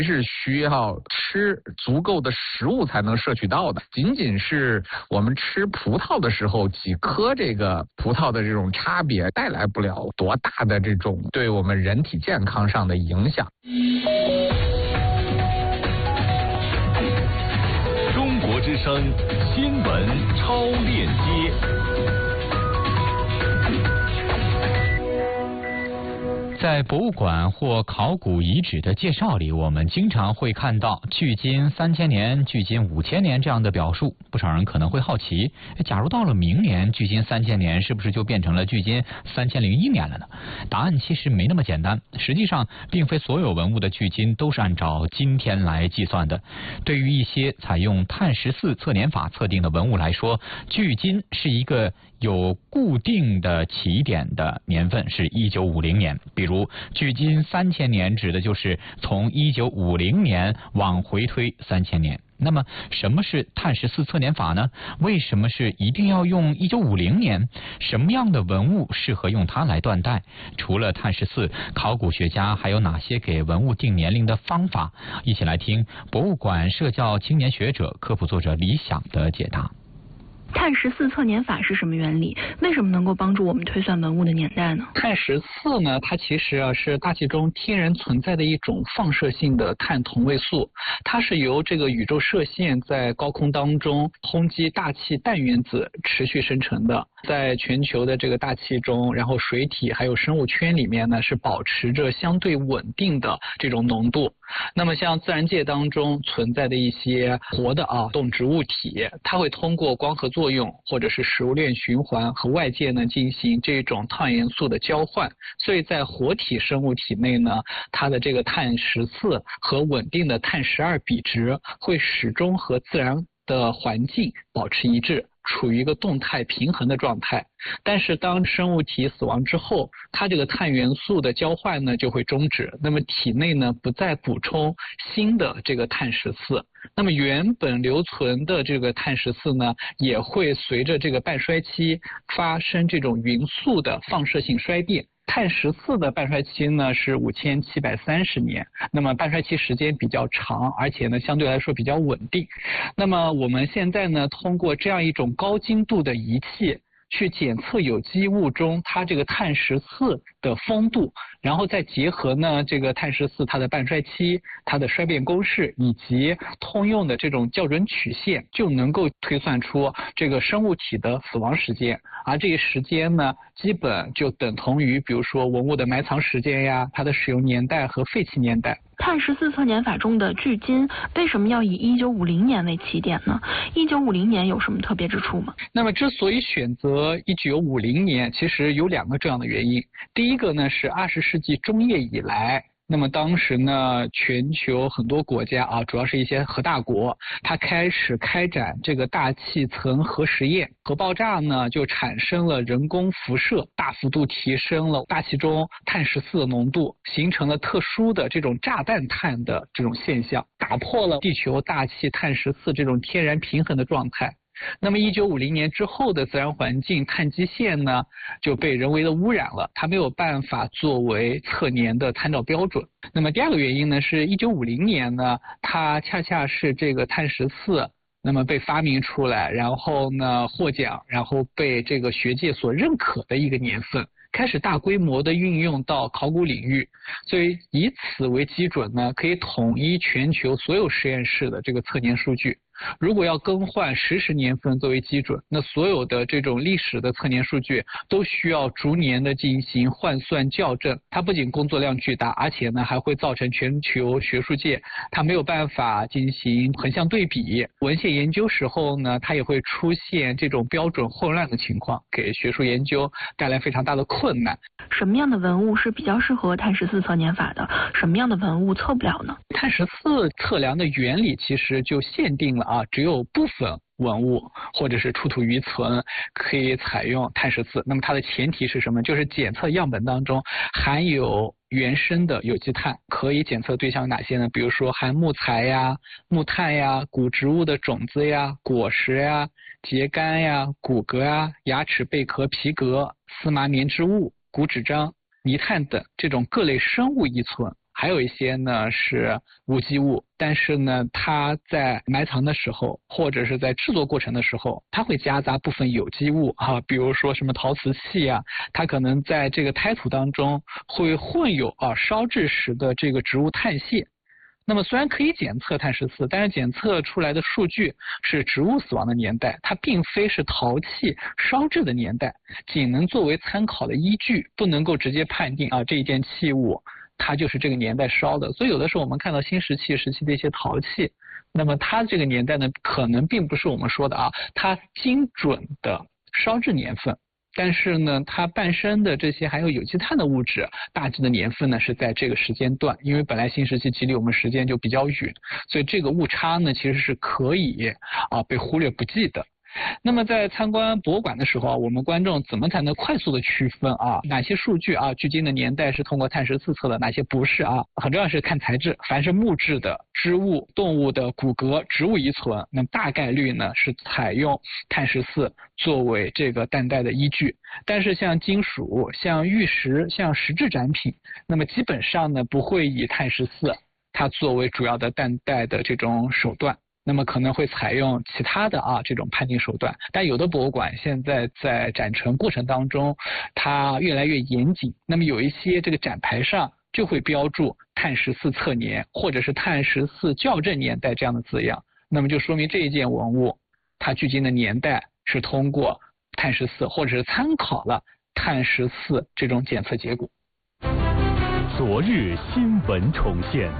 是需要吃足够的食物才能摄取到的。仅仅是我们吃葡萄的时候几颗这个葡萄的这种差别，带来不了多大的这种对我们人体健康上的影响。 中国之声新闻超链接。 在博物馆或考古遗址的介绍里，我们经常会看到距今3000年、距今5000年这样的表述。不少人可能会好奇，假如到了明年，距今3000年是不是就变成了距今3001年了呢？答案其实没那么简单。实际上，并非所有文物的距今都是按照今天来计算的。对于一些采用碳14测年法测定的文物来说，距今是一个有固定的起点的年份，是1950年。比如距今3000年指的就是从1950年往回推3000年。那么什么是碳14测年法呢？为什么是一定要用1950年？什么样的文物适合用它来断代？除了碳14，考古学家还有哪些给文物定年龄的方法？一起来听博物馆社教青年学者、科普作者李想的解答。 碳14测年法是什么原理？为什么能够帮助我们推算文物的年代呢？ 碳14呢，它其实是大气中天然存在的一种放射性的碳同位素，它是由这个宇宙射线在高空当中轰击大气氮原子持续生成的。在全球的这个大气中，然后水体还有生物圈里面呢，是保持着相对稳定的这种浓度。那么像自然界当中存在的一些活的动植物体，它会通过光合作用或者是食物链循环和外界呢进行这种碳元素的交换，所以在活体生物体内呢，它的这个碳14和稳定的碳12比值会始终和自然的环境保持一致，处于一个动态平衡的状态。但是当生物体死亡之后，它这个碳元素的交换呢就会终止，那么体内呢不再补充新的这个碳14，那么原本留存的这个碳14呢也会随着这个半衰期发生这种匀速的放射性衰变。碳14的半衰期呢是5730年，那么半衰期时间比较长，而且呢相对来说比较稳定。那么我们现在呢通过这样一种高精度的仪器去检测有机物中它这个碳14的丰度，然后再结合呢这个碳14它的半衰期、它的衰变公式以及通用的这种校准曲线，就能够推算出这个生物体的死亡时间。而这个时间呢基本就等同于比如说文物的埋藏时间呀、它的使用年代和废弃年代。 碳14测年法中的距今为什么要以1950年为起点呢？1950年有什么特别之处吗？ 那么之所以选择1950年，其实有2个重要的原因。第一个呢是20世纪中叶以来，那么当时呢全球很多国家主要是一些核大国，它开始开展这个大气层核实验，核爆炸呢就产生了人工辐射，大幅度提升了大气中碳14的浓度，形成了特殊的这种炸弹碳的这种现象，打破了地球大气碳14这种天然平衡的状态。那么1950年之后的自然环境碳基线呢就被人为的污染了，它没有办法作为测年的参照标准。那么第2个原因呢是1950年呢它恰恰是这个碳14那么被发明出来，然后呢获奖，然后被这个学界所认可的一个年份，开始大规模的运用到考古领域，所以以此为基准呢可以统一全球所有实验室的这个测年数据。如果要更换实时年份作为基准，那所有的这种历史的测年数据都需要逐年的进行换算校正，它不仅工作量巨大，而且呢还会造成全球学术界它没有办法进行横向对比，文献研究时候呢它也会出现这种标准混乱的情况，给学术研究带来非常大的困难。 什么样的文物是比较适合碳14测年法的？什么样的文物测不了呢？ 碳14测量的原理其实就限定了只有部分文物或者是出土遗存可以采用碳14。那么它的前提是什么？就是检测样本当中含有原生的有机碳。可以检测对象哪些呢？比如说含木材呀、木炭呀、古植物的种子呀、果实呀、秸秆呀、骨骼呀、牙齿、贝壳、皮革、丝麻棉织物、骨纸张、泥炭等这种各类生物遗存， 还有一些呢是无机物，但是呢它在埋藏的时候或者是在制作过程的时候，它会夹杂部分有机物比如说什么陶瓷器啊，它可能在这个胎土当中会混有烧制时的这个植物碳屑。那么虽然可以检测碳14，但是检测出来的数据是植物死亡的年代，它并非是陶器烧制的年代，仅能作为参考的依据，不能够直接判定这一件器物它就是这个年代烧的。所以有的时候我们看到新石器时期的一些陶器，那么它这个年代呢，可能并不是我们说的它精准的烧制年份。但是呢，它伴生的这些含有有机碳的物质，大致的年份呢是在这个时间段，因为本来新石器距离我们时间就比较远，所以这个误差呢其实是可以被忽略不计的。那么在参观博物馆的时候我们观众怎么才能快速的区分哪些数据距今的年代是通过碳14测的，哪些不是很重要是看材质，凡是木质的、织物、动物的骨骼、植物遗存，那大概率呢是采用碳14作为这个担待的依据。但是像金属、像玉石、像石质展品，那么基本上呢不会以碳14它作为主要的担待的这种手段，那么可能会采用其他的这种判定手段。但有的博物馆现在在展陈过程当中它越来越严谨，那么有一些这个展牌上就会标注碳14测年或者是碳14校正年代这样的字样，那么就说明这一件文物它距今的年代是通过碳14或者是参考了碳14这种检测结果。 昨日新闻重现。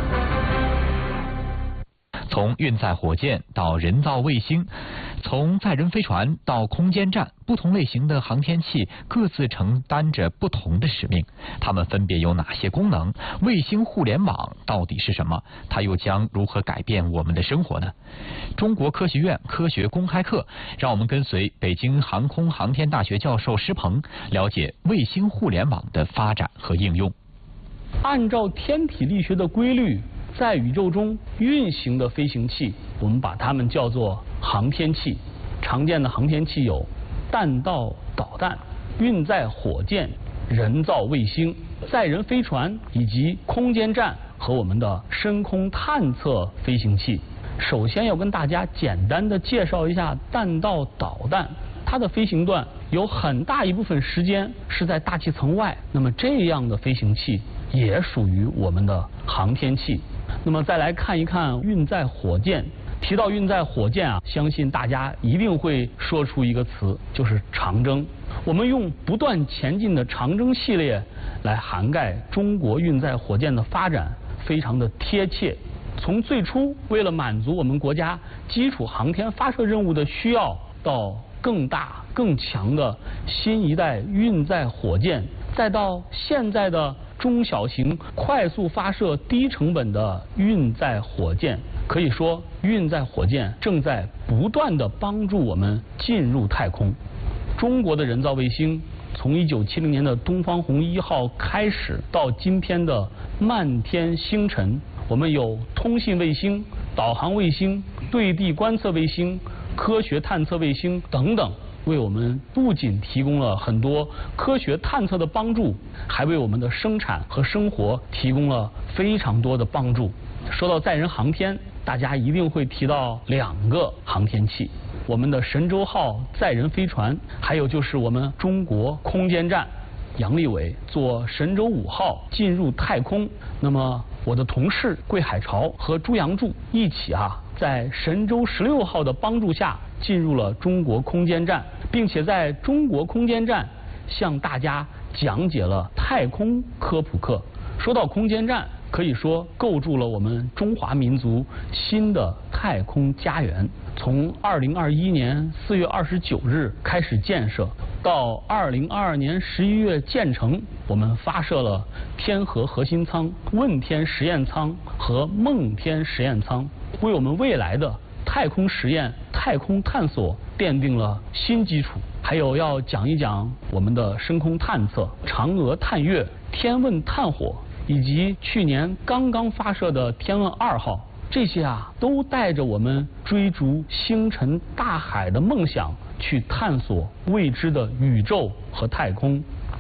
从运载火箭到人造卫星，从载人飞船到空间站，不同类型的航天器各自承担着不同的使命。它们分别有哪些功能？卫星互联网到底是什么？它又将如何改变我们的生活呢？中国科学院科学公开课，让我们跟随北京航空航天大学教授施鹏，了解卫星互联网的发展和应用。 按照天体力学的规律，在宇宙中运行的飞行器，我们把它们叫做航天器。常见的航天器有弹道导弹、运载火箭、人造卫星、载人飞船以及空间站和我们的深空探测飞行器。首先要跟大家简单的介绍一下弹道导弹，它的飞行段有很大一部分时间是在大气层外，那么这样的飞行器也属于我们的航天器。那么再来看一看运载火箭。提到运载火箭相信大家一定会说出一个词，就是长征。我们用不断前进的长征系列来涵盖中国运载火箭的发展，非常的贴切。从最初为了满足我们国家基础航天发射任务的需要，到更大更强的新一代运载火箭，再到现在的中小型快速发射低成本的运载火箭，可以说运载火箭正在不断地帮助我们进入太空。中国的人造卫星从1970年的东方红1号开始，到今天的漫天星辰，我们有通信卫星、导航卫星、对地观测卫星、科学探测卫星等等，为我们不仅提供了很多科学探测的帮助，还为我们的生产和生活提供了非常多的帮助。说到载人航天，大家一定会提到2个航天器，我们的神舟号载人飞船，还有就是我们中国空间站。杨利伟坐神舟5号进入太空，那么我的同事桂海潮和朱杨柱一起在神舟16号的帮助下进入了中国空间站，并且在中国空间站向大家讲解了太空科普课。说到空间站，可以说构筑了我们中华民族新的太空家园。从2021年4月29日开始建设，到2022年11月建成，我们发射了天河核心舱、问天实验舱和梦天实验舱，为我们未来的太空实验、太空探索奠定了新基础。还有要讲一讲我们的深空探测、嫦娥探月、天问探火，以及去年刚刚发射的天问2号，这些都带着我们追逐星辰大海的梦想，去探索未知的宇宙和太空。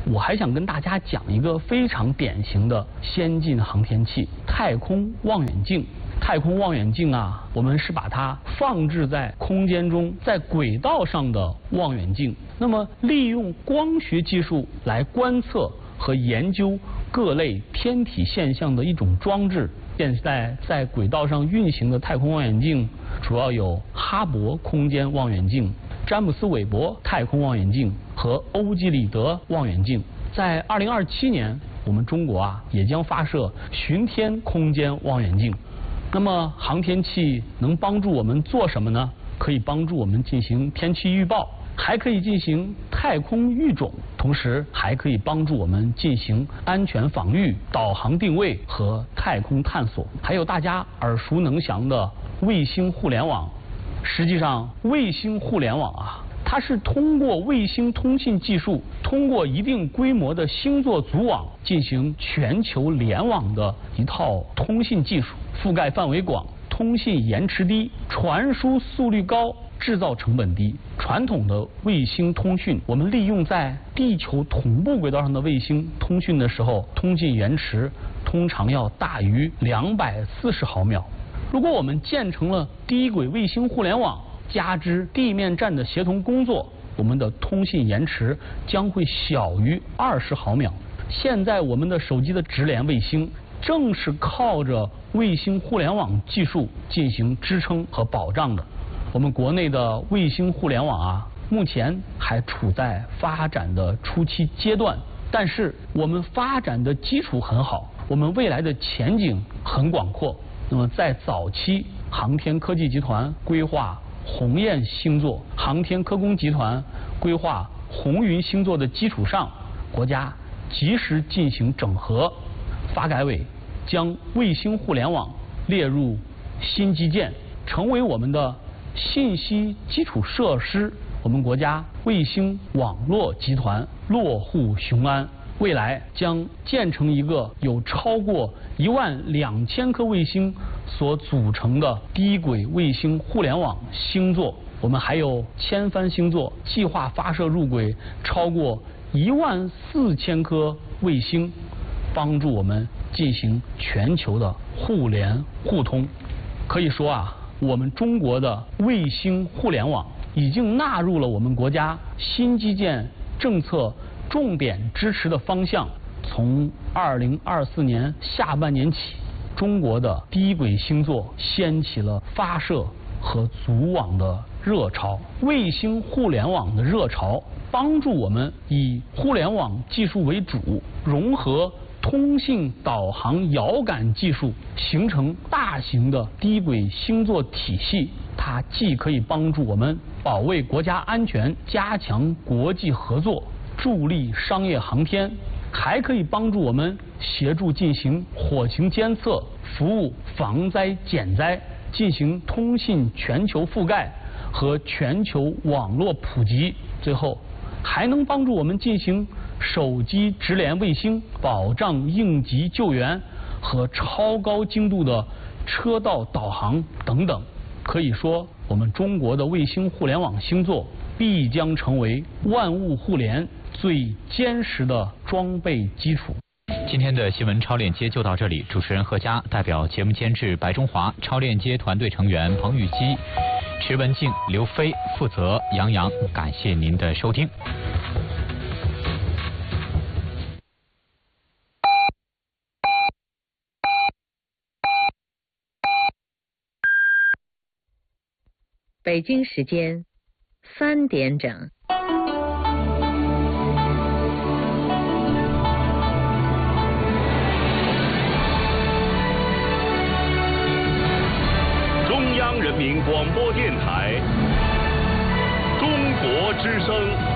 我还想跟大家讲一个非常典型的先进航天器——太空望远镜。太空望远镜啊，我们是把它放置在空间中，在轨道上的望远镜。那么，利用光学技术来观测和研究各类天体现象的一种装置。现在在轨道上运行的太空望远镜主要有哈勃空间望远镜、詹姆斯韦伯太空望远镜和欧几里得望远镜。在2027年，我们中国也将发射巡天空间望远镜。那么航天器能帮助我们做什么呢？可以帮助我们进行天气预报，还可以进行太空育种，同时还可以帮助我们进行安全防御、导航定位和太空探索。还有大家耳熟能详的卫星互联网。实际上，卫星互联网它是通过卫星通信技术，通过一定规模的星座组网进行全球联网的一套通信技术，覆盖范围广，通信延迟低，传输速率高，制造成本低。传统的卫星通讯，我们利用在地球同步轨道上的卫星通讯的时候，通信延迟通常要大于240毫秒。如果我们建成了低轨卫星互联网，加之地面站的协同工作，我们的通信延迟将会小于20毫秒。现在我们的手机的直连卫星正是靠着卫星互联网技术进行支撑和保障的。我们国内的卫星互联网目前还处在发展的初期阶段，但是我们发展的基础很好，我们未来的前景很广阔。那么在早期，航天科技集团规划鸿雁星座，航天科工集团规划红云星座的基础上，国家及时进行整合，发改委将卫星互联网列入新基建，成为我们的信息基础设施。我们国家卫星网络集团落户雄安，未来将建成一个有超过12000颗卫星所组成的低轨卫星互联网星座。我们还有千帆星座计划发射入轨超过14000颗卫星，帮助我们进行全球的互联互通。可以说我们中国的卫星互联网已经纳入了我们国家新基建政策重点支持的方向。从2024年下半年起，中国的低轨星座掀起了发射和组网的热潮。卫星互联网的热潮帮助我们以互联网技术为主，融合通信导航遥感技术，形成大型的低轨星座体系。它既可以帮助我们保卫国家安全，加强国际合作，助力商业航天，还可以帮助我们协助进行火情监测，服务防灾减灾，进行通信全球覆盖和全球网络普及。最后还能帮助我们进行手机直连卫星，保障应急救援和超高精度的车道导航等等。可以说，我们中国的卫星互联网星座必将成为万物互联最坚实的装备基础。 今天的新闻超链接就到这里，主持人贺佳代表节目监制白中华、超链接团队成员彭玉基、池文静、刘飞负责杨洋，感谢您的收听。 北京时间3点整。 中央人民广播电台，中国之声。